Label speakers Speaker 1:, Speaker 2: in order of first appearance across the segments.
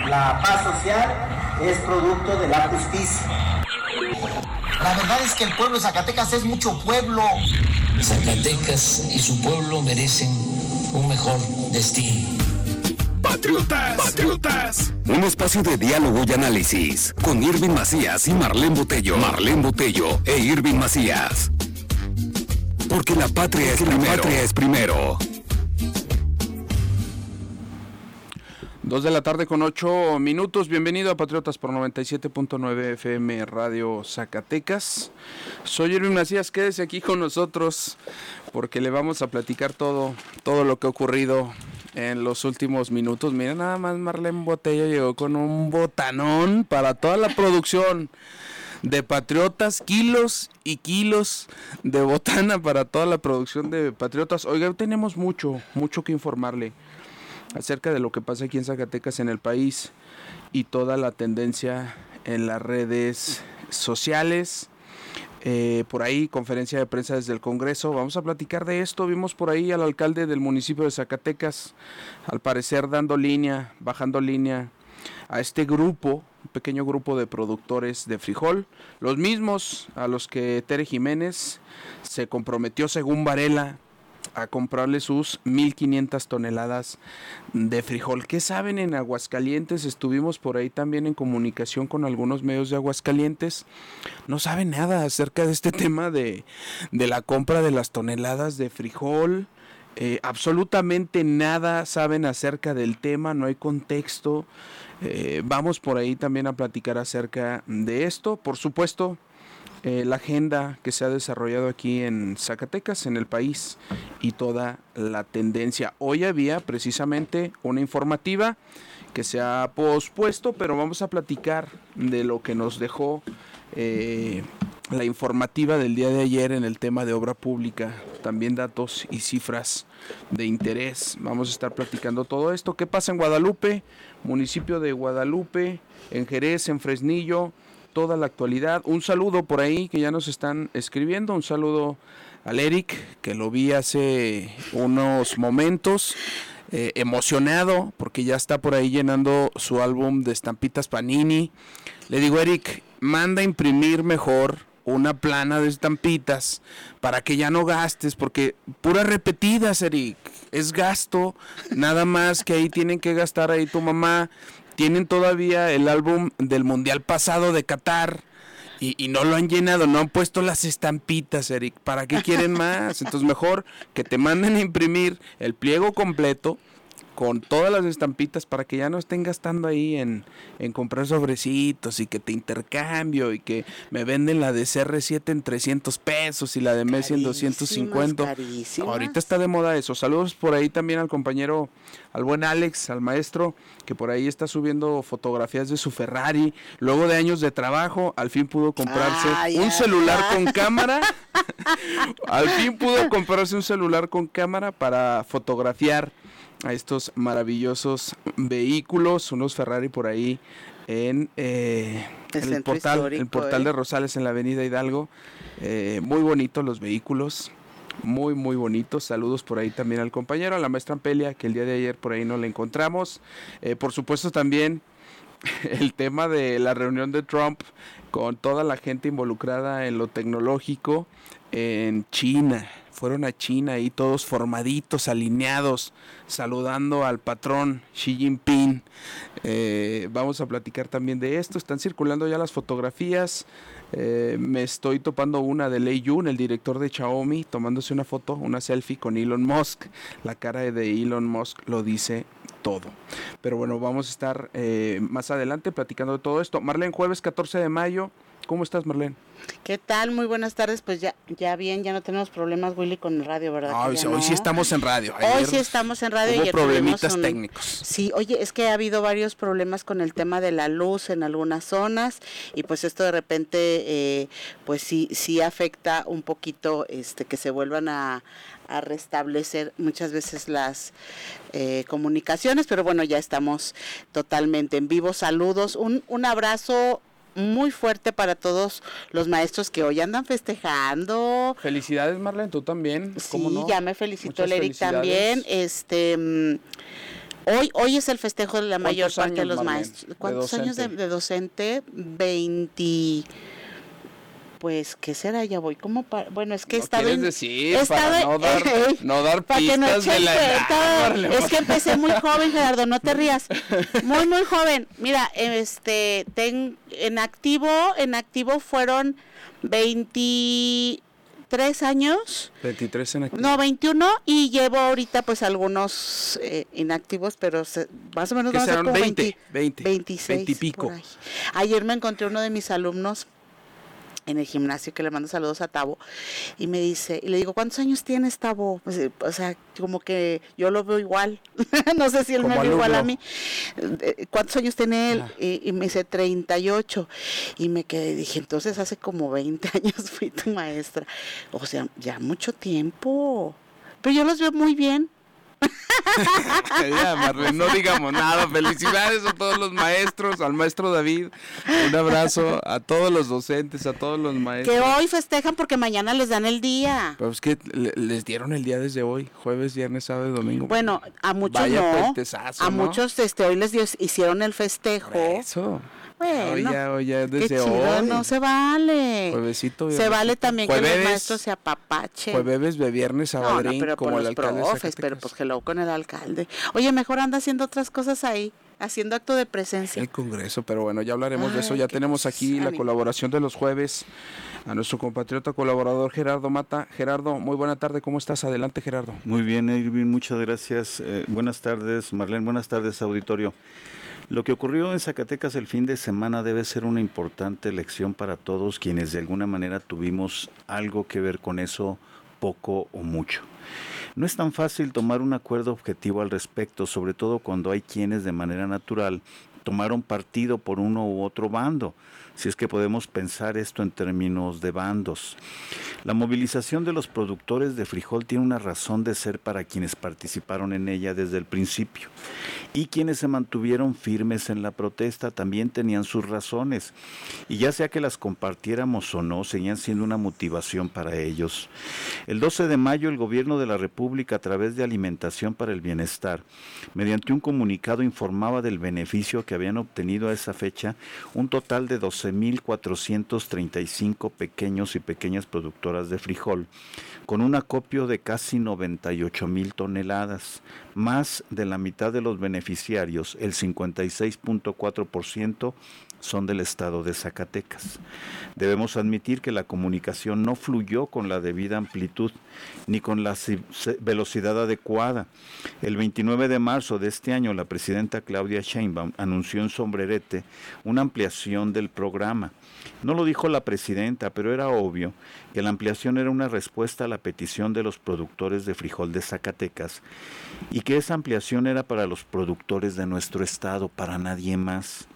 Speaker 1: La paz social es producto de la justicia.
Speaker 2: La verdad es que el pueblo de Zacatecas es mucho pueblo.
Speaker 3: Zacatecas y su pueblo merecen un mejor destino.
Speaker 4: Patriotas. Un espacio de diálogo y análisis con Irving Macías y Marlene Botello e Irving Macías. Porque la patria es primero.
Speaker 5: 2:08 p.m. Bienvenido a Patriotas por 97.9 FM Radio Zacatecas. Soy Irving Macías, quédese aquí con nosotros porque le vamos a platicar todo lo que ha ocurrido en los últimos minutos. Mira, nada más Marlene Botello llegó con un botanón para toda la producción de Patriotas, kilos y kilos de botana para toda la producción de Patriotas. Oiga, tenemos mucho que informarle acerca de lo que pasa aquí en Zacatecas, en el país, y toda la tendencia en las redes sociales. Por ahí, conferencia de prensa desde el Congreso. Vamos a platicar de esto. Vimos por ahí al alcalde del municipio de Zacatecas, al parecer bajando línea a este grupo, un pequeño grupo de productores de frijol, los mismos a los que Tere Jiménez se comprometió, según Varela, a comprarle sus 1,500 toneladas de frijol. ¿Qué saben en Aguascalientes? Estuvimos por ahí también en comunicación con algunos medios de Aguascalientes. No saben nada acerca de este tema de la compra de las toneladas de frijol. Absolutamente nada saben acerca del tema, no hay contexto. Vamos por ahí también a platicar acerca de esto. Por supuesto, la agenda que se ha desarrollado aquí en Zacatecas, en el país, y toda la tendencia. Hoy había precisamente una informativa que se ha pospuesto, pero vamos a platicar de lo que nos dejó la informativa del día de ayer en el tema de obra pública, también datos y cifras de interés. Vamos a estar platicando todo esto. ¿Qué pasa en Guadalupe? Municipio de Guadalupe, en Jerez, en Fresnillo, toda la actualidad. Un saludo por ahí que ya nos están escribiendo, un saludo al Eric, que lo vi hace unos momentos, emocionado porque ya está por ahí llenando su álbum de estampitas Panini. Le digo, Eric, manda a imprimir mejor una plana de estampitas para que ya no gastes, porque puras repetidas, Eric, es gasto, nada más que ahí tienen que gastar ahí tu mamá. Tienen todavía el álbum del Mundial pasado de Qatar y no lo han llenado, no han puesto las estampitas, Eric. ¿Para qué quieren más? Entonces mejor que te manden a imprimir el pliego completo con todas las estampitas para que ya no estén gastando ahí en comprar sobrecitos y que te intercambio y que me venden la de CR7 en 300 pesos y la de Messi en 250.
Speaker 6: Carísimas.
Speaker 5: Ahorita está de moda eso. Saludos por ahí también al compañero, al buen Alex, al maestro, que por ahí está subiendo fotografías de su Ferrari. Luego de años de trabajo, al fin pudo comprarse un celular con cámara. Al fin pudo comprarse un celular con cámara para fotografiar a estos maravillosos vehículos, unos Ferrari por ahí en el portal de Rosales en la avenida Hidalgo. Muy bonitos los vehículos, muy bonitos. Saludos por ahí también al compañero, a la maestra Ampelia, que el día de ayer por ahí no la encontramos. Por supuesto también el tema de la reunión de Trump con toda la gente involucrada en lo tecnológico en China. Fueron a China ahí todos formaditos, alineados, saludando al patrón Xi Jinping. Vamos a platicar también de esto. Están circulando ya las fotografías. Me estoy topando una de Lei Yun, el director de Xiaomi, tomándose una foto, una selfie con Elon Musk. La cara de Elon Musk lo dice todo. Pero bueno, vamos a estar más adelante platicando de todo esto. Marlene, jueves 14 de mayo. ¿Cómo estás, Marlene?
Speaker 6: ¿Qué tal? Muy buenas tardes. Pues ya bien, ya no tenemos problemas, Willy, con el radio, ¿verdad?
Speaker 5: Hoy sí estamos en radio.
Speaker 6: Hoy sí estamos en radio.
Speaker 5: Hubo problemitas técnicos.
Speaker 6: Sí, oye, es que ha habido varios problemas con el tema de la luz en algunas zonas y pues esto de repente pues sí afecta un poquito que se vuelvan a restablecer muchas veces las comunicaciones, pero bueno, ya estamos totalmente en vivo. Saludos, un abrazo muy fuerte para todos los maestros que hoy andan festejando.
Speaker 5: Felicidades, Marlene, tú también.
Speaker 6: Sí, no? Ya me felicitó el Eric también. Hoy es el festejo de la mayor parte de los
Speaker 5: Marlene,
Speaker 6: maestros. ¿Cuántos años de docente? 20... Pues, ¿qué será? Ya voy como para... Bueno, es que
Speaker 5: no
Speaker 6: estaba...
Speaker 5: ¿Quieres decir? Para no dar
Speaker 6: para
Speaker 5: pistas
Speaker 6: que no
Speaker 5: de la edad.
Speaker 6: Es que empecé muy joven, Gerardo, no te rías. Muy, muy joven. Mira, en activo fueron 23 años.
Speaker 5: 23 en activo.
Speaker 6: No, 21, y llevo ahorita pues algunos inactivos, pero más o menos
Speaker 5: ¿Qué
Speaker 6: vamos a ser
Speaker 5: serán?
Speaker 6: como
Speaker 5: 26, 20 y pico.
Speaker 6: por ahí. Ayer me encontré uno de mis alumnos en el gimnasio, que le mando saludos a Tavo, y me dice, y le digo, ¿cuántos años tienes, Tavo? Pues, o sea, como que yo lo veo igual, no sé si él me ve igual a mí. ¿Cuántos años tiene él? Y me dice 38, y me quedé, dije, entonces hace como 20 años fui tu maestra, o sea, ya mucho tiempo, pero yo los veo muy bien.
Speaker 5: Ya, Marlene, no digamos nada. Felicidades a todos los maestros, al maestro David, un abrazo a todos los docentes, a todos los maestros.
Speaker 6: Que hoy festejan porque mañana les dan el día.
Speaker 5: Pero es que les dieron el día desde hoy, jueves, viernes, sábado y domingo.
Speaker 6: Bueno, a muchos
Speaker 5: Vaya
Speaker 6: no,
Speaker 5: puentesazo,
Speaker 6: a
Speaker 5: ¿no?
Speaker 6: muchos hoy hicieron el festejo.
Speaker 5: Eso.
Speaker 6: Bueno,
Speaker 5: ya desde
Speaker 6: qué chido,
Speaker 5: hoy.
Speaker 6: no se vale.
Speaker 5: Juevesito,
Speaker 6: se vale también que
Speaker 5: jueves,
Speaker 6: los maestros se apapachen.
Speaker 5: Jueves, viernes, sabadrín,
Speaker 6: pero
Speaker 5: como
Speaker 6: por
Speaker 5: el
Speaker 6: los
Speaker 5: alcalde de
Speaker 6: profes,
Speaker 5: Zacatecas.
Speaker 6: pero pues hello con el alcalde. Oye, mejor anda haciendo otras cosas ahí, haciendo acto de presencia.
Speaker 5: El Congreso, pero bueno, ya hablaremos de eso. Ya tenemos aquí la colaboración de los jueves a nuestro compatriota colaborador Gerardo Mata. Gerardo, muy buena tarde, ¿cómo estás? Adelante, Gerardo.
Speaker 7: Muy bien, Irving, muchas gracias. Buenas tardes, Marlene, buenas tardes, auditorio. Lo que ocurrió en Zacatecas el fin de semana debe ser una importante lección para todos quienes de alguna manera tuvimos algo que ver con eso, poco o mucho. No es tan fácil tomar un acuerdo objetivo al respecto, sobre todo cuando hay quienes de manera natural tomaron partido por uno u otro bando, si es que podemos pensar esto en términos de bandos. La movilización de los productores de frijol tiene una razón de ser para quienes participaron en ella desde el principio. Y quienes se mantuvieron firmes en la protesta también tenían sus razones. Y ya sea que las compartiéramos o no, seguían siendo una motivación para ellos. El 12 de mayo, el gobierno de la República, a través de Alimentación para el Bienestar, mediante un comunicado informaba del beneficio que habían obtenido a esa fecha un total de 12,435 pequeños y pequeñas productoras de frijol, con un acopio de casi 98,000 toneladas. Más de la mitad de los beneficiarios, el 56,4%, son del estado de Zacatecas. Debemos admitir que la comunicación no fluyó con la debida amplitud ni con la velocidad adecuada. El 29 de marzo de este año, la presidenta Claudia Sheinbaum anunció en Sombrerete una ampliación del programa. No lo dijo la presidenta, pero era obvio que la ampliación era una respuesta a la petición de los productores de frijol de Zacatecas y que esa ampliación era para los productores de nuestro estado, para nadie más.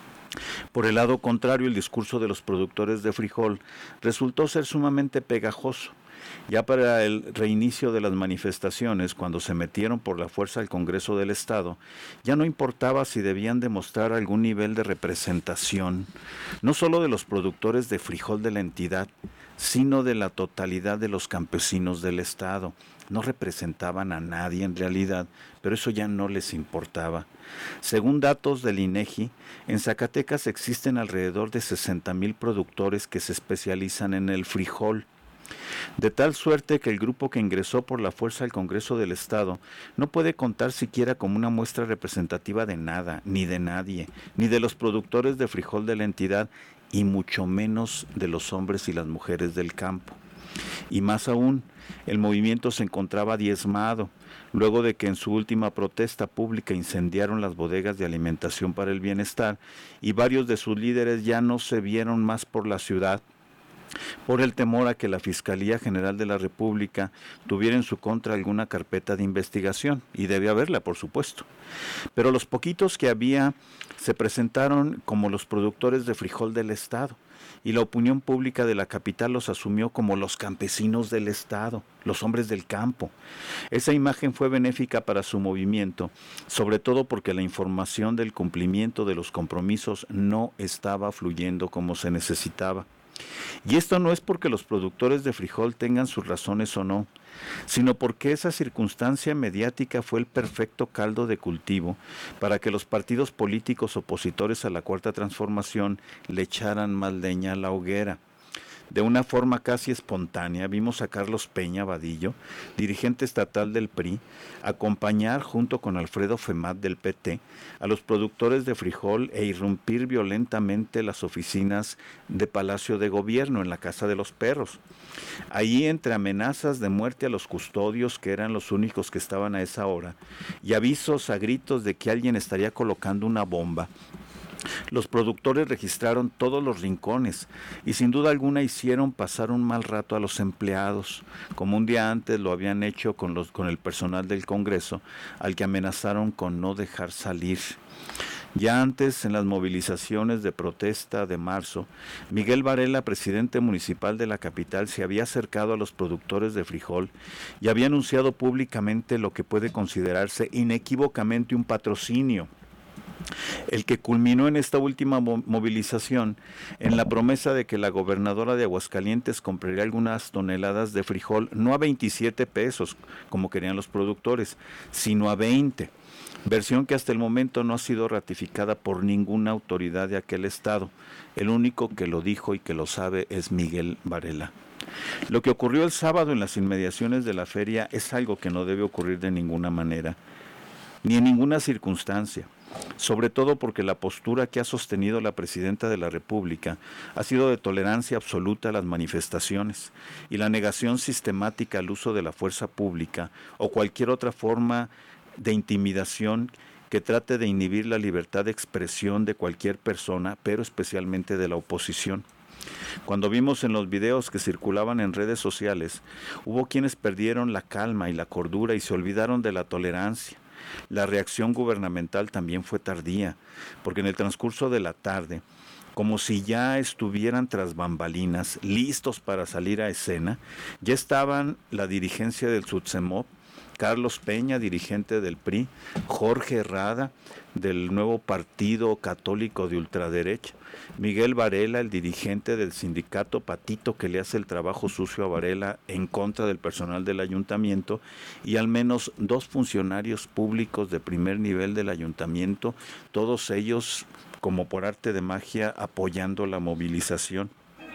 Speaker 7: Por el lado contrario, el discurso de los productores de frijol resultó ser sumamente pegajoso. Ya para el reinicio de las manifestaciones, cuando se metieron por la fuerza al Congreso del Estado, ya no importaba si debían demostrar algún nivel de representación, no solo de los productores de frijol de la entidad, sino de la totalidad de los campesinos del Estado. No representaban a nadie en realidad, pero eso ya no les importaba. Según datos del INEGI, en Zacatecas existen alrededor de 60,000 productores que se especializan en el frijol. De tal suerte que el grupo que ingresó por la fuerza al Congreso del Estado no puede contar siquiera como una muestra representativa de nada, ni de nadie, ni de los productores de frijol de la entidad, y mucho menos de los hombres y las mujeres del campo. Y más aún, el movimiento se encontraba diezmado, luego de que en su última protesta pública incendiaron las bodegas de Alimentación para el Bienestar y varios de sus líderes ya no se vieron más por la ciudad, por el temor a que la Fiscalía General de la República tuviera en su contra alguna carpeta de investigación, y debe haberla, por supuesto. Pero los poquitos que había se presentaron como los productores de frijol del Estado, y la opinión pública de la capital los asumió como los campesinos del Estado, los hombres del campo. Esa imagen fue benéfica para su movimiento, sobre todo porque la información del cumplimiento de los compromisos no estaba fluyendo como se necesitaba. Y esto no es porque los productores de frijol tengan sus razones o no, sino porque esa circunstancia mediática fue el perfecto caldo de cultivo para que los partidos políticos opositores a la Cuarta Transformación le echaran más leña a la hoguera. De una forma casi espontánea vimos a Carlos Peña Vadillo, dirigente estatal del PRI, acompañar junto con Alfredo Femat del PT a los productores de frijol e irrumpir violentamente las oficinas de Palacio de Gobierno en la Casa de los Perros. Allí, entre amenazas de muerte a los custodios, que eran los únicos que estaban a esa hora, y avisos a gritos de que alguien estaría colocando una bomba, los productores registraron todos los rincones y sin duda alguna hicieron pasar un mal rato a los empleados, como un día antes lo habían hecho con el personal del Congreso, al que amenazaron con no dejar salir. Ya antes, en las movilizaciones de protesta de marzo, Miguel Varela, presidente municipal de la capital, se había acercado a los productores de frijol y había anunciado públicamente lo que puede considerarse inequívocamente un patrocinio, el que culminó en esta última movilización en la promesa de que la gobernadora de Aguascalientes compraría algunas toneladas de frijol, no a 27 pesos, como querían los productores, sino a 20, versión que hasta el momento no ha sido ratificada por ninguna autoridad de aquel estado. El único que lo dijo y que lo sabe es Miguel Varela. Lo que ocurrió el sábado en las inmediaciones de la feria es algo que no debe ocurrir de ninguna manera, ni en ninguna circunstancia, sobre todo porque la postura que ha sostenido la presidenta de la República ha sido de tolerancia absoluta a las manifestaciones y la negación sistemática al uso de la fuerza pública o cualquier otra forma de intimidación que trate de inhibir la libertad de expresión de cualquier persona, pero especialmente de la oposición. Cuando vimos en los videos que circulaban en redes sociales, hubo quienes perdieron la calma y la cordura y se olvidaron de la tolerancia. La reacción gubernamental también fue tardía, porque en el transcurso de la tarde, como si ya estuvieran tras bambalinas, listos para salir a escena, ya estaban la dirigencia del Tzutzemop, Carlos Peña, dirigente del PRI, Jorge Herrada, del nuevo partido católico de ultraderecha, Miguel Varela, el dirigente del sindicato Patito, que le hace el trabajo sucio a Varela en contra del personal del ayuntamiento, y al menos 2 funcionarios públicos de primer nivel del ayuntamiento, todos ellos, como por arte de magia, apoyando la movilización.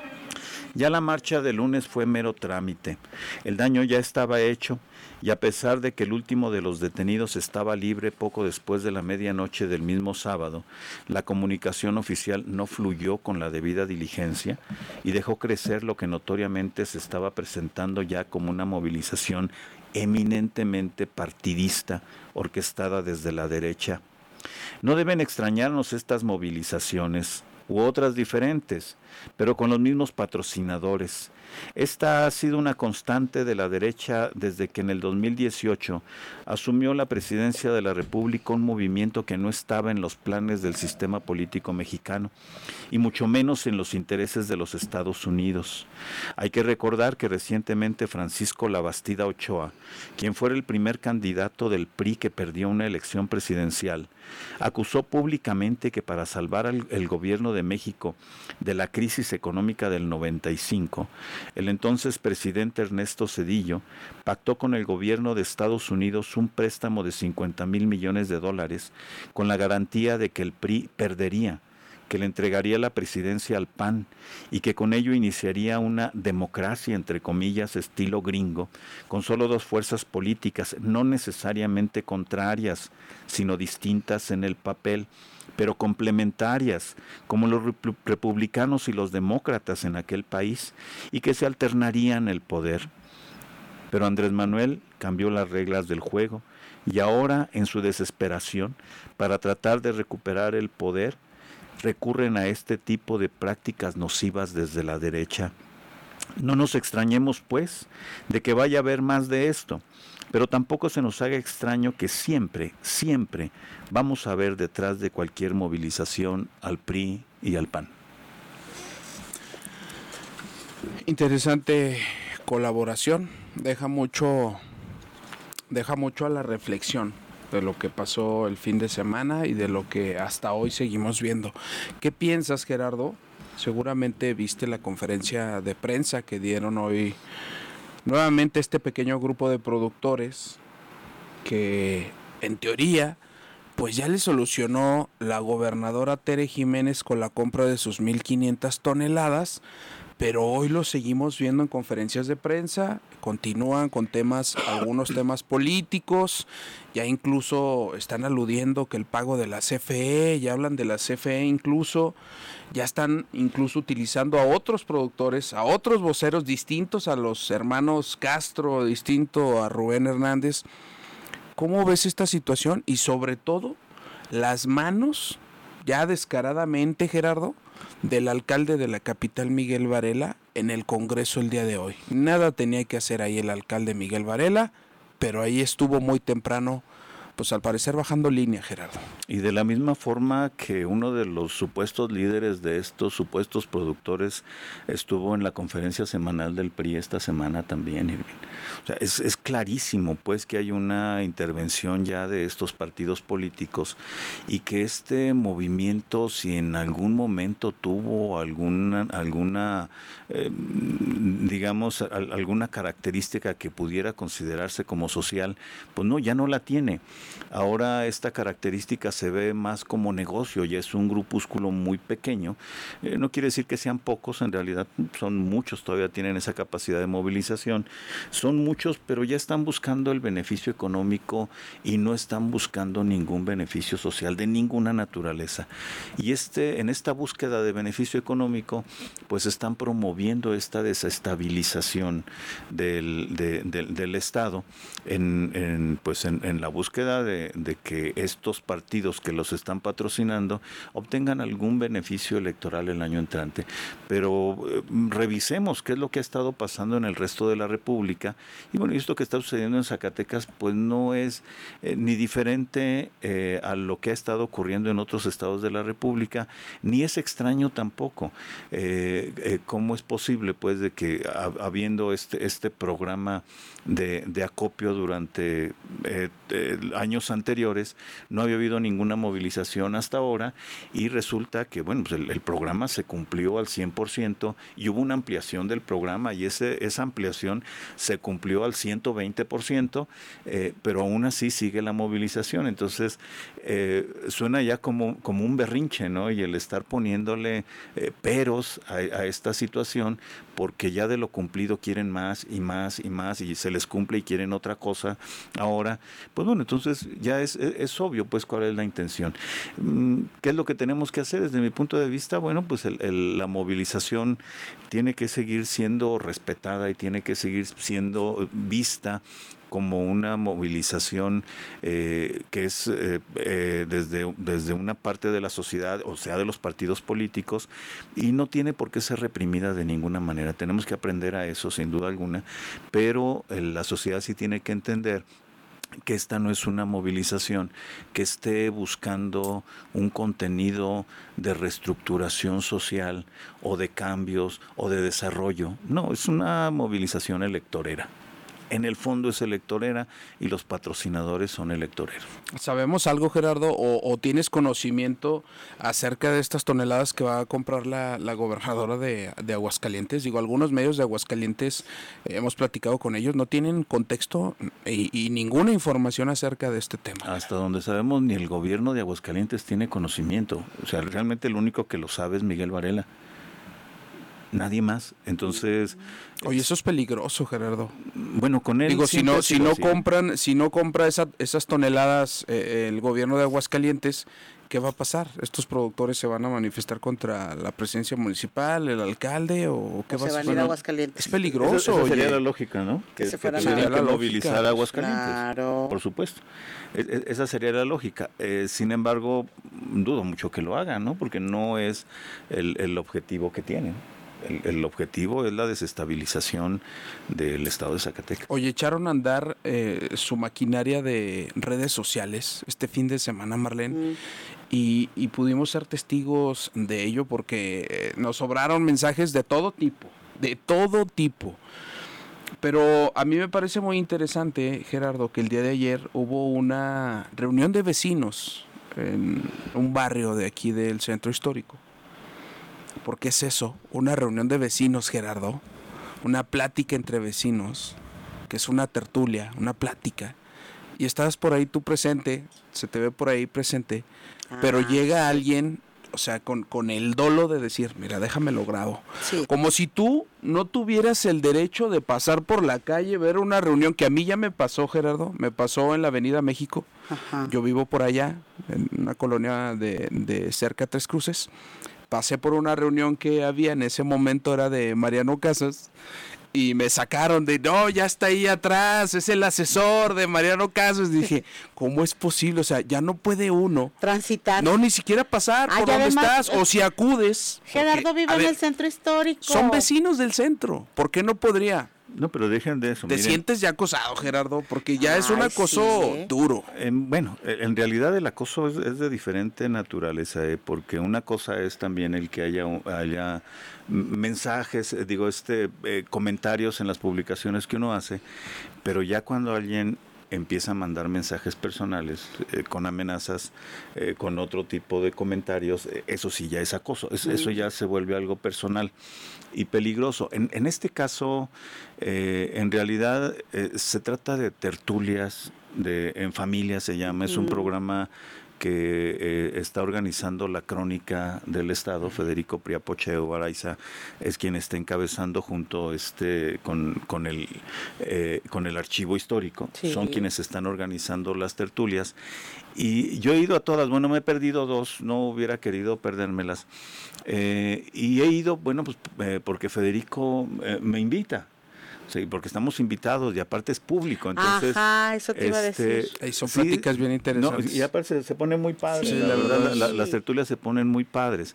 Speaker 7: Ya la marcha de lunes fue mero trámite. El daño ya estaba hecho y a pesar de que el último de los detenidos estaba libre poco después de la medianoche del mismo sábado, la comunicación oficial no fluyó con la debida diligencia y dejó crecer lo que notoriamente se estaba presentando ya como una movilización eminentemente partidista, orquestada desde la derecha. No deben extrañarnos estas movilizaciones u otras diferentes, pero con los mismos patrocinadores. Esta ha sido una constante de la derecha desde que en el 2018 asumió la presidencia de la República un movimiento que no estaba en los planes del sistema político mexicano y mucho menos en los intereses de los Estados Unidos. Hay que recordar que recientemente Francisco Labastida Ochoa, quien fuera el primer candidato del PRI que perdió una elección presidencial, acusó públicamente que para salvar el gobierno de México de la crisis económica del 95, el entonces presidente Ernesto Zedillo pactó con el gobierno de Estados Unidos un préstamo de $50,000 millones con la garantía de que el PRI perdería, que le entregaría la presidencia al PAN y que con ello iniciaría una democracia, entre comillas, estilo gringo, con solo 2 fuerzas políticas, no necesariamente contrarias, sino distintas en el papel, pero complementarias, como los republicanos y los demócratas en aquel país, y que se alternarían el poder. Pero Andrés Manuel cambió las reglas del juego, y ahora, en su desesperación, para tratar de recuperar el poder, recurren a este tipo de prácticas nocivas desde la derecha. No nos extrañemos, pues, de que vaya a haber más de esto, pero tampoco se nos haga extraño que siempre, siempre vamos a ver detrás de cualquier movilización al PRI y al PAN.
Speaker 5: Interesante colaboración, deja mucho a la reflexión de lo que pasó el fin de semana y de lo que hasta hoy seguimos viendo. ¿Qué piensas, Gerardo, Seguramente viste la conferencia de prensa que dieron hoy nuevamente este pequeño grupo de productores que en teoría pues ya le solucionó la gobernadora Tere Jiménez con la compra de sus 1,500 toneladas, pero hoy lo seguimos viendo en conferencias de prensa, continúan con algunos temas políticos, ya incluso están aludiendo que el pago de la CFE, ya hablan de la CFE incluso, ya están incluso utilizando a otros productores, a otros voceros distintos a los hermanos Castro, distinto a Rubén Hernández. ¿Cómo ves esta situación? Y sobre todo, las manos, ya descaradamente, Gerardo, del alcalde de la capital, Miguel Varela, en el Congreso el día de hoy. Nada tenía que hacer ahí el alcalde Miguel Varela, pero ahí estuvo muy temprano, pues al parecer bajando línea, Gerardo.
Speaker 7: Y de la misma forma que uno de los supuestos líderes de estos supuestos productores estuvo en la conferencia semanal del PRI esta semana también, Irving. O sea, es clarísimo pues que hay una intervención ya de estos partidos políticos y que este movimiento, si en algún momento tuvo alguna digamos, alguna característica que pudiera considerarse como social, pues no, ya no la tiene. Ahora esta característica se ve más como negocio, ya es un grupúsculo muy pequeño. No quiere decir que sean pocos, en realidad son muchos, todavía tienen esa capacidad de movilización. Son muchos, pero ya están buscando el beneficio económico y no están buscando ningún beneficio social de ninguna naturaleza. Y en esta búsqueda de beneficio económico, pues están promoviendo esta desestabilización del Estado en la búsqueda de que estos partidos que los están patrocinando obtengan algún beneficio electoral el año entrante. Pero revisemos qué es lo que ha estado pasando en el resto de la República. Y bueno, esto que está sucediendo en Zacatecas pues no es ni diferente a lo que ha estado ocurriendo en otros estados de la República, ni es extraño tampoco. ¿Cómo es posible pues de que habiendo este programa de acopio durante años anteriores, no había habido ninguna movilización hasta ahora, y resulta que bueno, pues el programa se cumplió al 100% y hubo una ampliación del programa, y esa ampliación se cumplió al 120%, pero aún así sigue la movilización. Entonces suena ya como un berrinche, ¿no? Y el estar poniéndole peros a esta situación, porque ya de lo cumplido quieren más y más y más, y se les cumple y quieren otra cosa ahora, pues bueno, entonces ya es obvio pues cuál es la intención. ¿Qué es lo que tenemos que hacer? Desde mi punto de vista, bueno, pues la movilización tiene que seguir siendo respetada y tiene que seguir siendo vista como una movilización que es desde una parte de la sociedad, o sea, de los partidos políticos, y no tiene por qué ser reprimida de ninguna manera. Tenemos que aprender a eso, sin duda alguna, pero la sociedad sí tiene que entender que esta no es una movilización que esté buscando un contenido de reestructuración social o de cambios o de desarrollo. No, es una movilización electorera. En el fondo es electorera y los patrocinadores son electoreros.
Speaker 5: ¿Sabemos algo, Gerardo, o tienes conocimiento acerca de estas toneladas que va a comprar la gobernadora de Aguascalientes? Digo, algunos medios de Aguascalientes, hemos platicado con ellos, no tienen contexto y ninguna información acerca de este tema.
Speaker 7: Hasta donde sabemos, ni el gobierno de Aguascalientes tiene conocimiento. O sea, realmente el único que lo sabe es Miguel Varela. Nadie más. Entonces,
Speaker 5: oye, eso es peligroso, Gerardo.
Speaker 7: Bueno, con él
Speaker 5: digo, si no compra esas toneladas el gobierno de Aguascalientes, ¿qué va a pasar? ¿Estos productores se van a manifestar contra la presidencia municipal, el alcalde, o qué va a
Speaker 6: ser? Aguascalientes.
Speaker 5: Es peligroso.
Speaker 7: Esa sería la lógica, ¿no? Que sería la movilizar a Aguascalientes.
Speaker 6: Claro.
Speaker 7: Por supuesto. Esa sería la lógica. Sin embargo, dudo mucho que lo hagan, ¿no? Porque no es el objetivo que tienen. El objetivo es la desestabilización del estado de Zacatecas.
Speaker 5: Oye, echaron a andar su maquinaria de redes sociales este fin de semana, Marlene, y pudimos ser testigos de ello porque nos sobraron mensajes de todo tipo. Pero a mí me parece muy interesante, Gerardo, que el día de ayer hubo una reunión de vecinos en un barrio de aquí del centro histórico. porque es eso, una reunión de vecinos, Gerardo, una plática entre vecinos, que es una tertulia, una plática, y estás por ahí tú presente, se te ve por ahí presente, pero llega alguien, o sea, con el dolo de decir, mira, déjame lo grabo.
Speaker 6: Sí.
Speaker 5: Como si tú no tuvieras el derecho de pasar por la calle, ver una reunión, que a mí ya me pasó, Gerardo, me pasó en la Avenida México.
Speaker 6: Ajá.
Speaker 5: Yo vivo por allá, en una colonia de cerca de Tres Cruces. Pasé por una reunión que había, en ese momento era de Mariano Casas, y me sacaron de, no, ya está ahí atrás, es el asesor de Mariano Casas. Dije, ¿cómo es posible? O sea, ya no puede uno
Speaker 6: Transitar.
Speaker 5: no ni siquiera pasar por
Speaker 6: y
Speaker 5: donde
Speaker 6: además,
Speaker 5: estás, o si acudes.
Speaker 6: Gerardo
Speaker 5: porque,
Speaker 6: vive
Speaker 5: a
Speaker 6: en
Speaker 5: ver,
Speaker 6: el centro histórico.
Speaker 5: son vecinos del centro, ¿por qué no podría?
Speaker 7: No, pero dejen de eso.
Speaker 5: Te
Speaker 7: miren.
Speaker 5: sientes ya acosado, Gerardo, porque ya es un
Speaker 6: Ay,
Speaker 5: acoso
Speaker 6: sí.
Speaker 5: duro.
Speaker 7: Bueno, en realidad el acoso es de diferente naturaleza, porque una cosa es también el que haya mensajes, comentarios en las publicaciones que uno hace, pero ya cuando alguien empieza a mandar mensajes personales con amenazas, con otro tipo de comentarios, eso sí ya es acoso, eso ya se vuelve algo personal y peligroso. En este caso, en realidad se trata de tertulias, en familia se llama, es un programa que está organizando la Crónica del Estado. Federico Priapocheo Araiza es quien está encabezando junto con el archivo histórico.
Speaker 6: Sí.
Speaker 7: Son quienes están organizando las tertulias. Y yo he ido a todas, bueno, me he perdido 2, no hubiera querido perdérmelas. Y he ido, bueno, pues porque Federico me invita. Sí, porque estamos invitados y aparte es público, entonces...
Speaker 6: Ajá, eso te iba a decir.
Speaker 5: Ahí son pláticas bien interesantes.
Speaker 7: No, y aparte se pone muy padre,
Speaker 5: Sí,
Speaker 7: la verdad,
Speaker 6: sí.
Speaker 7: las tertulias se ponen muy padres.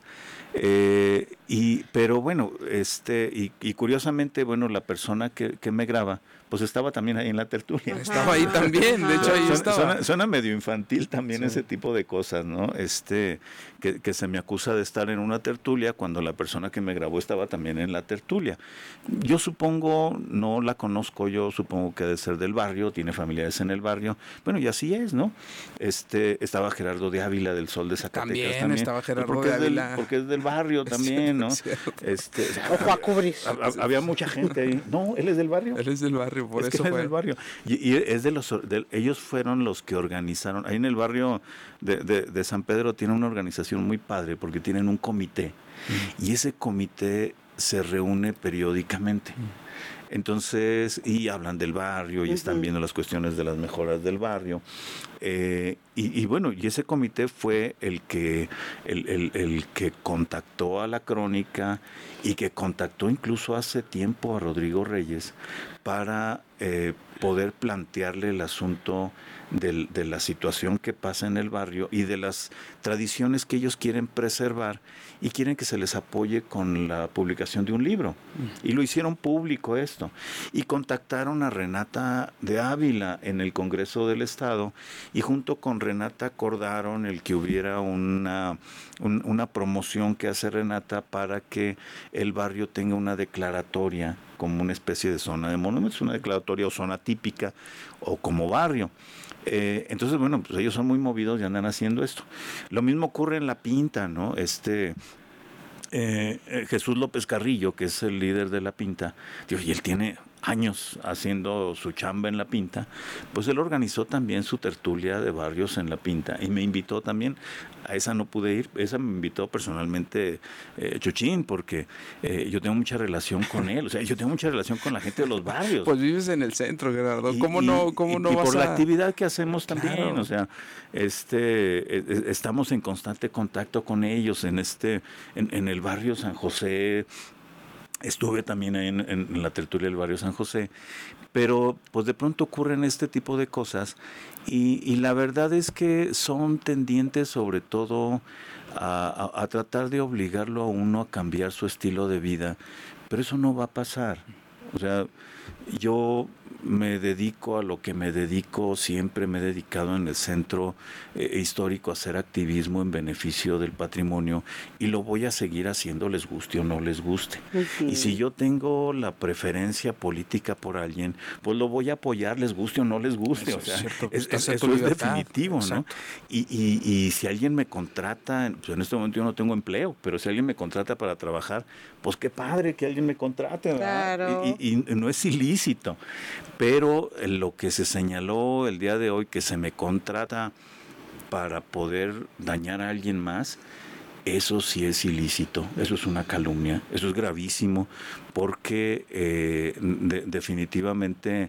Speaker 7: Pero bueno, y curiosamente, bueno, la persona que me graba, pues estaba también ahí en la tertulia.
Speaker 5: Estaba ahí también, de hecho ahí estaba.
Speaker 7: Suena medio infantil también
Speaker 5: Sí.
Speaker 7: ese tipo de cosas, ¿no? Que se me acusa de estar en una tertulia cuando la persona que me grabó estaba también en la tertulia. Yo supongo, no la conozco, yo supongo que debe ser del barrio, tiene familiares en el barrio. Bueno, y así es, ¿no? Estaba Gerardo de Ávila del Sol de Zacatecas también.
Speaker 5: Estaba Gerardo
Speaker 7: porque
Speaker 5: de
Speaker 7: es del-
Speaker 5: Ávila.
Speaker 7: porque es del barrio también, ¿no?
Speaker 6: Ojo a cubrir.
Speaker 7: Había mucha gente ahí. No, él es del barrio.
Speaker 5: Él es del barrio, por
Speaker 7: Es que
Speaker 5: eso
Speaker 7: él es
Speaker 5: fue.
Speaker 7: del barrio. Y es ellos fueron los que organizaron. Ahí en el barrio de San Pedro tiene una organización muy padre porque tienen un comité. Y ese comité se reúne periódicamente. Entonces, y hablan del barrio y están viendo las cuestiones de las mejoras del barrio. Y bueno, y ese comité fue el que contactó a la Crónica y que contactó incluso hace tiempo a Rodrigo Reyes para poder plantearle el asunto de la situación que pasa en el barrio y de las tradiciones que ellos quieren preservar y quieren que se les apoye con la publicación de un libro. Y lo hicieron público esto. Y contactaron a Renata de Ávila en el Congreso del Estado y junto con Renata acordaron el que hubiera una promoción que hace Renata para que el barrio tenga una declaratoria como una especie de zona de monumentos, una declaratoria o zona típica o como barrio. Entonces, bueno, pues ellos son muy movidos y andan haciendo esto. Lo mismo ocurre en La Pinta, ¿no? Jesús López Carrillo, que es el líder de La Pinta, y él tiene años haciendo su chamba en La Pinta, pues él organizó también su tertulia de barrios en La Pinta y me invitó también. A esa no pude ir, esa me invitó personalmente Chuchín, porque yo tengo mucha relación con él, o sea, yo tengo mucha relación con la gente de los barrios.
Speaker 5: Pues vives en el centro, Gerardo. ¿Cómo no
Speaker 7: y
Speaker 5: vas
Speaker 7: por la
Speaker 5: a...?
Speaker 7: actividad que hacemos también,
Speaker 5: Claro.
Speaker 7: o sea, estamos en constante contacto con ellos en el barrio San José. Estuve también ahí en la tertulia del barrio San José, pero pues de pronto ocurren este tipo de cosas y la verdad es que son tendientes sobre todo a tratar de obligarlo a uno a cambiar su estilo de vida, pero eso no va a pasar. O sea, yo me dedico a lo que me dedico, siempre me he dedicado en el centro histórico a hacer activismo en beneficio del patrimonio y lo voy a seguir haciendo, les guste o no les guste. Y si yo tengo la preferencia política por alguien, pues lo voy a apoyar, les guste o no les guste.
Speaker 5: Eso
Speaker 7: o sea,
Speaker 5: es cierto,
Speaker 7: eso es definitivo, ¿no?
Speaker 5: Exacto.
Speaker 7: Y si alguien me contrata, pues en este momento yo no tengo empleo, pero si alguien me contrata para trabajar, pues qué padre que alguien me contrate, ¿verdad?
Speaker 6: Claro.
Speaker 7: Y no es ilícito, pero lo que se señaló el día de hoy, que se me contrata para poder dañar a alguien más, eso sí es ilícito, eso es una calumnia, eso es gravísimo, porque definitivamente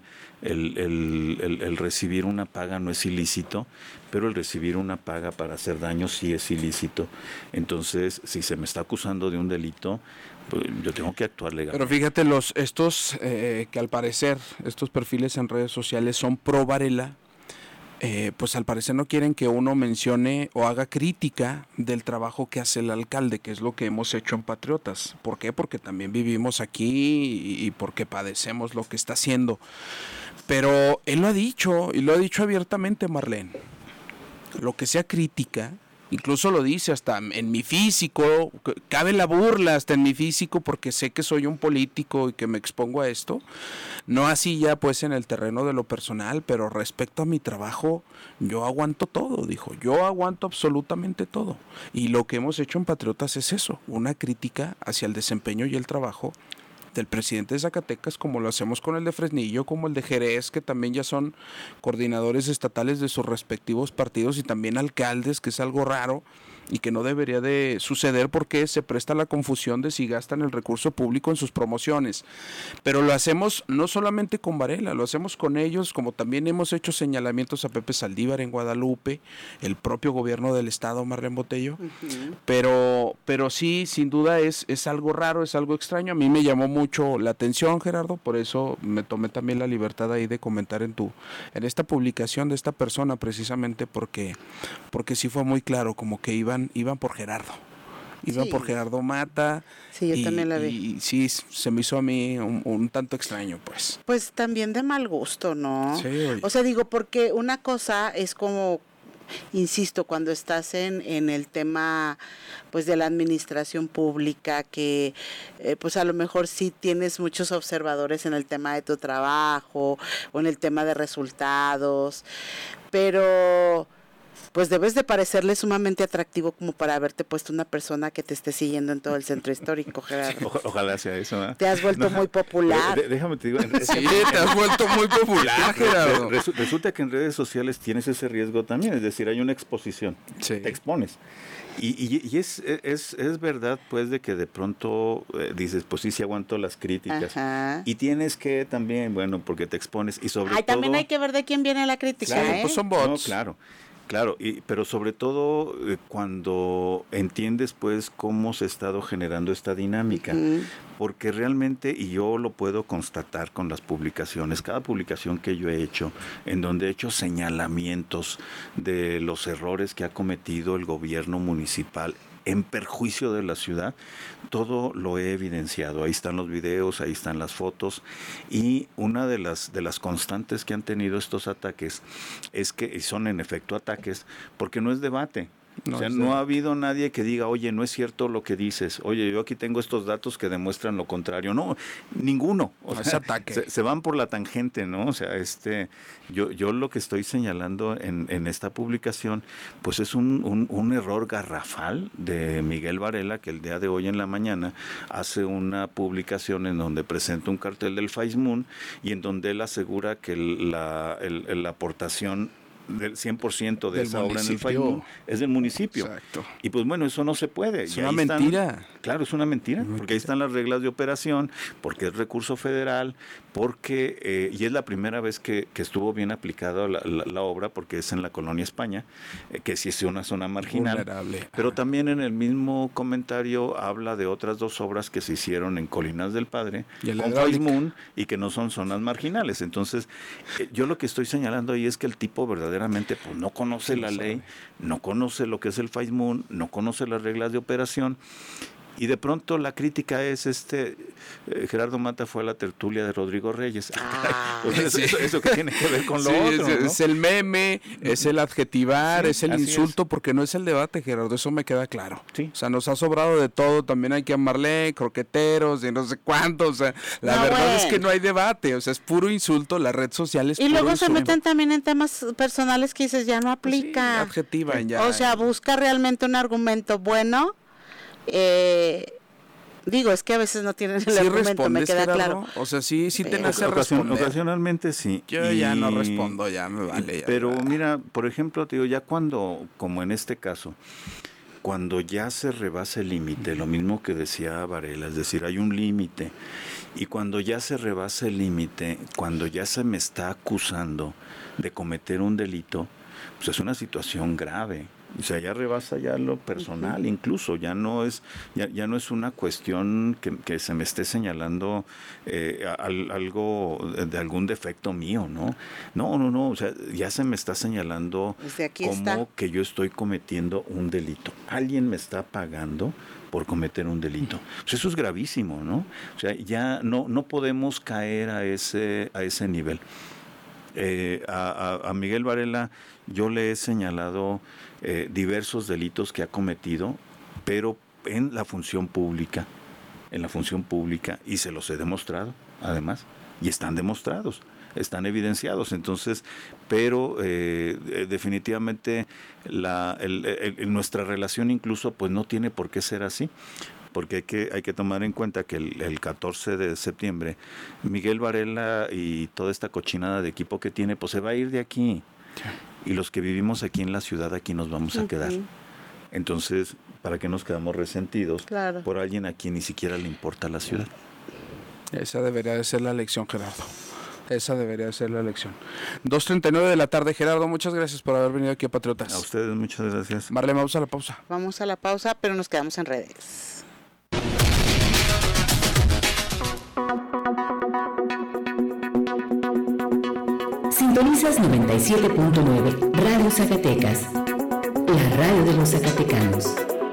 Speaker 7: el recibir una paga no es ilícito, pero el recibir una paga para hacer daño sí es ilícito. Entonces, si se me está acusando de un delito, pues yo tengo que actuar legalmente.
Speaker 5: Pero fíjate, estos que al parecer, estos perfiles en redes sociales son pro Varela, pues al parecer no quieren que uno mencione o haga crítica del trabajo que hace el alcalde, que es lo que hemos hecho en Patriotas. ¿Por qué? Porque también vivimos aquí y porque padecemos lo que está haciendo. Pero él lo ha dicho, y lo ha dicho abiertamente, Marlene. Lo que sea crítica, incluso lo dice hasta en mi físico, cabe la burla hasta en mi físico porque sé que soy un político y que me expongo a esto, no así ya pues en el terreno de lo personal, pero respecto a mi trabajo, yo aguanto todo, dijo, yo aguanto absolutamente todo. Y lo que hemos hecho en Patriotas es eso, una crítica hacia el desempeño y el trabajo del presidente de Zacatecas, como lo hacemos con el de Fresnillo, como el de Jerez, que también ya son coordinadores estatales de sus respectivos partidos, y también alcaldes, que es algo raro y que no debería de suceder porque se presta la confusión de si gastan el recurso público en sus promociones. Pero lo hacemos no solamente con Varela, lo hacemos con ellos, como también hemos hecho señalamientos a Pepe Saldívar en Guadalupe, el propio gobierno del estado, Marlene Botello. Pero sí, sin duda es algo raro, es algo extraño. A mí me llamó mucho la atención, Gerardo, por eso me tomé también la libertad ahí de comentar en esta publicación de esta persona, precisamente porque sí fue muy claro, como que iban por Gerardo. Iban por Gerardo Mata.
Speaker 6: Sí, yo también la vi.
Speaker 5: Y sí, se me hizo a mí un tanto extraño, pues.
Speaker 6: Pues también de mal gusto, ¿no?
Speaker 5: Sí, oye.
Speaker 6: O sea, digo, porque una cosa es como, insisto, cuando estás en el tema pues de la administración pública, que pues a lo mejor sí tienes muchos observadores en el tema de tu trabajo o en el tema de resultados, pero pues debes de parecerle sumamente atractivo como para haberte puesto una persona que te esté siguiendo en todo el centro histórico, Gerardo.
Speaker 7: Ojalá sea eso, ¿eh?
Speaker 6: Te has vuelto muy popular.
Speaker 7: Déjame te digo.
Speaker 5: Sí, te has vuelto muy popular, Gerardo.
Speaker 7: Resulta que en redes sociales tienes ese riesgo también, es decir, hay una exposición,
Speaker 5: Sí.
Speaker 7: te expones. Y es verdad, pues, de que de pronto dices, pues sí aguanto las críticas.
Speaker 6: Ajá.
Speaker 7: Y tienes que también, bueno, porque te expones y sobre todo...
Speaker 6: También hay que ver de quién viene la crítica,
Speaker 7: Claro,
Speaker 5: Pues son bots.
Speaker 7: No, claro, pero sobre todo cuando entiendes pues cómo se ha estado generando esta dinámica, porque realmente, y yo lo puedo constatar con las publicaciones, cada publicación que yo he hecho, en donde he hecho señalamientos de los errores que ha cometido el gobierno municipal en perjuicio de la ciudad, todo lo he evidenciado. Ahí están los videos, ahí están las fotos, y una de las constantes que han tenido estos ataques es que son en efecto ataques, porque no es debate.
Speaker 5: No,
Speaker 7: o sea, no ha habido nadie que diga, oye, no es cierto lo que dices, oye, yo aquí tengo estos datos que demuestran lo contrario. No, ninguno. O
Speaker 5: Es
Speaker 7: sea,
Speaker 5: ataque.
Speaker 7: se van por la tangente, ¿no? O sea, yo lo que estoy señalando en esta publicación, pues es un error garrafal de Miguel Varela, que el día de hoy en la mañana hace una publicación en donde presenta un cartel del FAISMUN y en donde él asegura que la aportación del 100% de esa obra en el FAISMUN es del municipio.
Speaker 5: Exacto.
Speaker 7: Y pues bueno, eso no se puede.
Speaker 5: Es
Speaker 7: Y
Speaker 5: una
Speaker 7: ahí están-
Speaker 5: mentira.
Speaker 7: Claro, es una mentira, porque ahí están las reglas de operación, porque es recurso federal, porque y es la primera vez que estuvo bien aplicada la obra, porque es en la Colonia España, que sí es una zona marginal.
Speaker 5: Vulnerable.
Speaker 7: Pero también en el mismo comentario habla de otras dos obras que se hicieron en Colinas del Padre,
Speaker 5: Y el
Speaker 7: con
Speaker 5: hidráulico.
Speaker 7: FAISMUN, y que no son zonas marginales. Entonces, yo lo que estoy señalando ahí es que el tipo verdaderamente pues no conoce la ley, no conoce lo que es el FAISMUN, no conoce las reglas de operación, Y de pronto la crítica es Gerardo Mata fue a la tertulia de Rodrigo Reyes. Eso que tiene que ver con lo otro, ¿no?
Speaker 5: Es el meme, es el adjetivar, es el insulto, porque no es el debate, Gerardo, eso me queda claro.
Speaker 7: Sí.
Speaker 5: O sea, nos ha sobrado de todo, también hay que amarle croqueteros y no sé cuántos, o sea, la verdad es que no hay debate, o sea, es puro insulto, la red social es
Speaker 6: y
Speaker 5: puro
Speaker 6: luego
Speaker 5: insulto.
Speaker 6: se meten también en temas personales que dices, ya no aplica.
Speaker 5: Pues sí, adjetivan ya.
Speaker 6: O sea, busca realmente un argumento bueno. Digo, es que a veces no tienen el argumento, me queda claro.
Speaker 5: O sea, sí te nace responder.
Speaker 7: Ocasionalmente sí.
Speaker 5: Yo ya no respondo, ya me vale.
Speaker 7: Pero mira, por ejemplo, te digo, ya cuando, como en este caso, cuando ya se rebasa el límite, lo mismo que decía Varela, es decir, hay un límite, y cuando ya se rebasa el límite, cuando ya se me está acusando de cometer un delito, pues es una situación grave. O sea, ya rebasa ya lo personal, incluso ya no es una cuestión que se me esté señalando algo de algún defecto mío, ¿no? No, o sea, ya se me está señalando como que yo estoy cometiendo un delito. Alguien me está pagando por cometer un delito. O sea, eso es gravísimo, ¿no? O sea, ya no podemos caer a ese nivel. A Miguel Varela yo le he señalado diversos delitos que ha cometido, pero en la función pública, y se los he demostrado, además, y están demostrados, están evidenciados. Entonces, pero definitivamente nuestra relación incluso pues no tiene por qué ser así. Porque hay que tomar en cuenta que el 14 de septiembre Miguel Varela y toda esta cochinada de equipo que tiene, pues se va a ir de aquí. Y los que vivimos aquí en la ciudad, aquí nos vamos a quedar. Entonces, ¿para qué nos quedamos resentidos por alguien a quien ni siquiera le importa la ciudad?
Speaker 5: Esa debería de ser la lección, Gerardo. Esa debería ser la lección. 2:39 de la tarde, Gerardo, muchas gracias por haber venido aquí a Patriotas.
Speaker 7: A ustedes, muchas gracias.
Speaker 5: Marlene, vamos a la pausa.
Speaker 6: Vamos a la pausa, pero nos quedamos en redes.
Speaker 8: Sintonizas 97.9 Radio Zacatecas, la radio de los zacatecanos.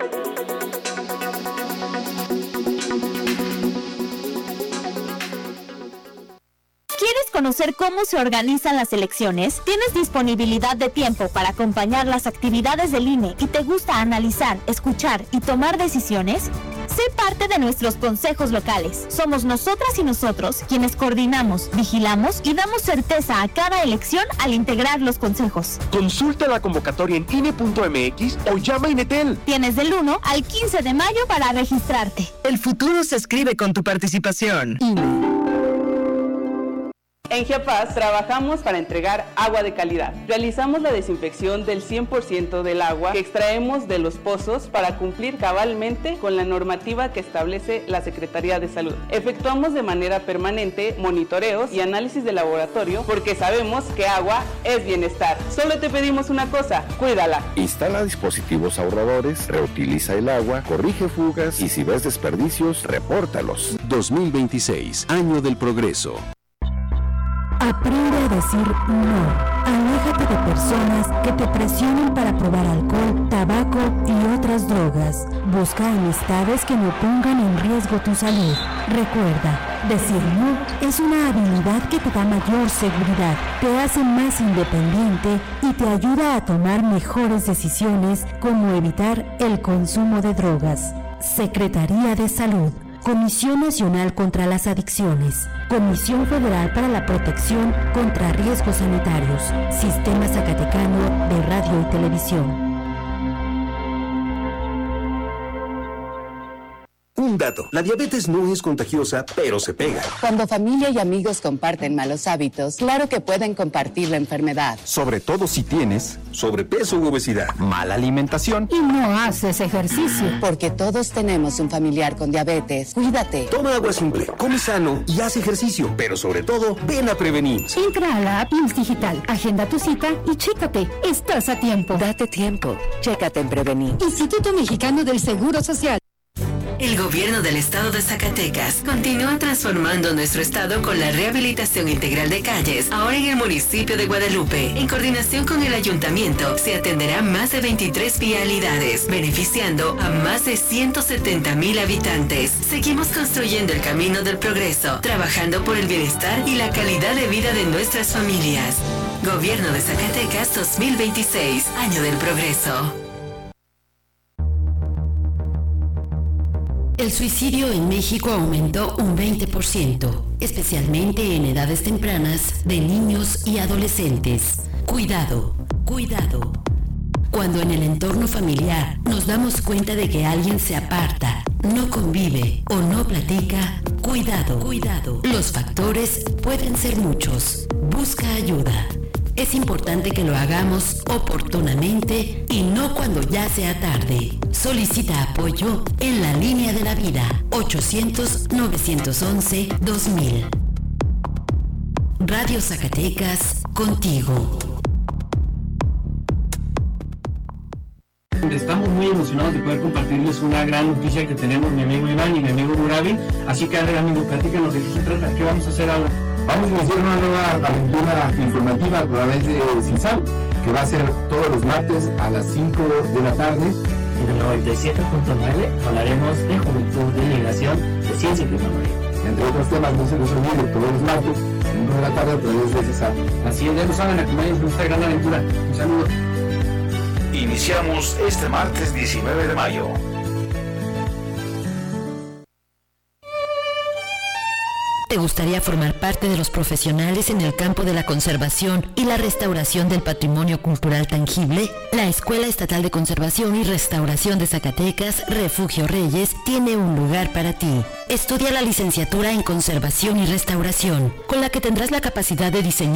Speaker 9: ¿Quieres conocer cómo se organizan las elecciones? ¿Tienes disponibilidad de tiempo para acompañar las actividades del INE y te gusta analizar, escuchar y tomar decisiones? Sé parte de nuestros consejos locales. Somos nosotras y nosotros quienes coordinamos, vigilamos y damos certeza a cada elección al integrar los consejos.
Speaker 10: Consulta la convocatoria en INE.mx o llama a Inetel.
Speaker 9: Tienes del 1 al 15 de mayo para registrarte.
Speaker 11: El futuro se escribe con tu participación. INE.
Speaker 12: En Chiapas trabajamos para entregar agua de calidad. Realizamos la desinfección del 100% del agua que extraemos de los pozos para cumplir cabalmente con la normativa que establece la Secretaría de Salud. Efectuamos de manera permanente monitoreos y análisis de laboratorio porque sabemos que agua es bienestar. Solo te pedimos una cosa, cuídala.
Speaker 13: Instala dispositivos ahorradores, reutiliza el agua, corrige fugas y si ves desperdicios, repórtalos.
Speaker 4: 2026, año del progreso.
Speaker 14: Aprende a decir no. Aléjate de personas que te presionen para probar alcohol, tabaco y otras drogas. Busca amistades que no pongan en riesgo tu salud. Recuerda, decir no es una habilidad que te da mayor seguridad, te hace más independiente y te ayuda a tomar mejores decisiones como evitar el consumo de drogas. Secretaría de Salud. Comisión Nacional contra las Adicciones, Comisión Federal para la Protección contra Riesgos Sanitarios, Sistema Zacatecano de Radio y Televisión.
Speaker 15: Un dato, la diabetes no es contagiosa, pero se pega.
Speaker 16: Cuando familia y amigos comparten malos hábitos, claro que pueden compartir la enfermedad.
Speaker 15: Sobre todo si tienes sobrepeso u obesidad, mala alimentación
Speaker 14: y no haces ejercicio.
Speaker 16: Porque todos tenemos un familiar con diabetes. Cuídate.
Speaker 15: Toma agua simple, come sano y haz ejercicio, pero sobre todo, ven a prevenir.
Speaker 14: Entra a la app IMSS Digital, agenda tu cita y chécate. Estás a tiempo.
Speaker 16: Date tiempo. Chécate en Prevenir.
Speaker 14: Instituto Mexicano del Seguro Social.
Speaker 8: El gobierno del estado de Zacatecas continúa transformando nuestro estado con la rehabilitación integral de calles. Ahora en el municipio de Guadalupe, en coordinación con el ayuntamiento, se atenderá más de 23 vialidades, beneficiando a más de 170,000 habitantes. Seguimos construyendo el camino del progreso, trabajando por el bienestar y la calidad de vida de nuestras familias. Gobierno de Zacatecas 2026, año del progreso. El suicidio en México aumentó un 20%, especialmente en edades tempranas de niños y adolescentes. Cuidado, cuidado. Cuando en el entorno familiar nos damos cuenta de que alguien se aparta, no convive o no platica, cuidado, cuidado. Los factores pueden ser muchos. Busca ayuda. Es importante que lo hagamos oportunamente y no cuando ya sea tarde. Solicita apoyo en la línea de la vida 800-911-2000. Radio Zacatecas, contigo.
Speaker 17: Estamos muy emocionados de poder compartirles una gran noticia que tenemos mi amigo Iván y mi amigo Murabi. Así que, amigo, platícanos de qué se trata, qué vamos a hacer ahora.
Speaker 18: Vamos a iniciar una nueva aventura informativa a través de CINSAM, que va a ser todos los martes a las 5 de la tarde.
Speaker 19: En el 97.9 hablaremos de juventud, de migración, de ciencia y tecnología.
Speaker 18: Entre otros temas, no se les olvide, todos los martes, 5 de la tarde a través de CINSAM.
Speaker 17: Así es, ya lo saben, acompáñenos en esta gran aventura. Un saludo.
Speaker 20: Iniciamos este martes 19 de mayo.
Speaker 8: ¿Te gustaría formar parte de los profesionales en el campo de la conservación y la restauración del patrimonio cultural tangible? La Escuela Estatal de Conservación y Restauración de Zacatecas, Refugio Reyes, tiene un lugar para ti. Estudia la licenciatura en Conservación y Restauración, con la que tendrás la capacidad de diseñar